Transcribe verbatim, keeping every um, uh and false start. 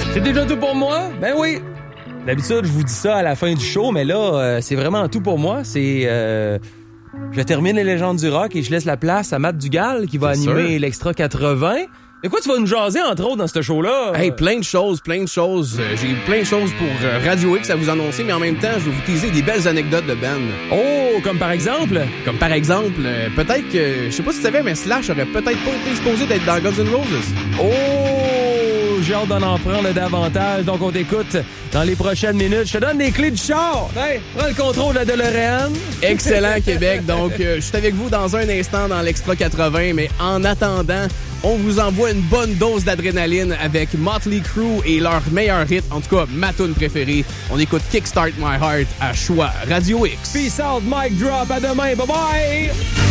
C'est déjà tout pour moi? Ben oui. D'habitude, je vous dis ça à la fin du show, mais là, euh, c'est vraiment tout pour moi. C'est... Euh, je termine les légendes du rock et je laisse la place à Matt Dugal qui va C'est animer sûr. l'Extra quatre-vingts. De quoi tu vas nous jaser, entre autres, dans ce show-là? Hey, plein de choses, plein de choses. Euh, J'ai plein de choses pour euh, Radio X à vous annoncer, mais en même temps, je vais vous teaser des belles anecdotes de Ben. Oh, comme par exemple? Comme par exemple, euh, peut-être que, je sais pas si tu savais, mais Slash aurait peut-être pas été supposé d'être dans Guns N' Roses. Oh, j'ai hâte d'en en prendre davantage. Donc, on t'écoute dans les prochaines minutes. Je te donne les clés du char. Hey, prends le contrôle de la DeLorean. Excellent, Québec. Donc, euh, je suis avec vous dans un instant dans l'Extra quatre-vingts, mais en attendant, on vous envoie une bonne dose d'adrénaline avec Motley Crue et leur meilleur hit, en tout cas, ma tune préférée. On écoute Kickstart My Heart à Choix Radio X. Peace out, mic drop. À demain. Bye-bye.